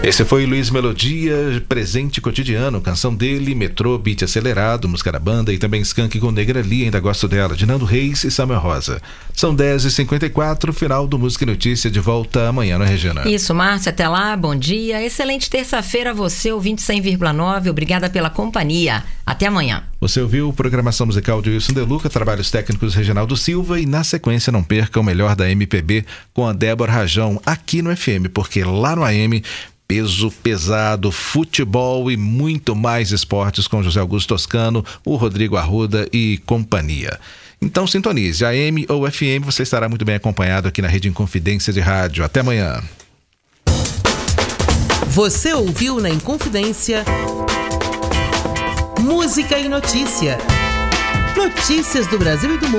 Esse foi Luiz Melodia, Presente Cotidiano, canção dele, Metrô, Beat Acelerado, música da banda e também Skank com Negra Lee, ainda gosto dela, de Nando Reis e Samuel Rosa. São 10h54, final do Música e Notícia, de volta amanhã, não é, Regina? Isso, Márcia, até lá, bom dia, excelente terça-feira a você, ouvinte 100,9, obrigada pela companhia, até amanhã. Você ouviu programação musical de Wilson De Luca, trabalhos técnicos Reginaldo Silva e na sequência não perca o melhor da MPB com a Débora Rajão aqui no FM, porque lá no AM... peso pesado, futebol e muito mais esportes com José Augusto Toscano, o Rodrigo Arruda e companhia. Então sintonize, AM ou FM, você estará muito bem acompanhado aqui na Rede Inconfidência de Rádio. Até amanhã. Você ouviu na Inconfidência Música e Notícia. Notícias do Brasil e do mundo.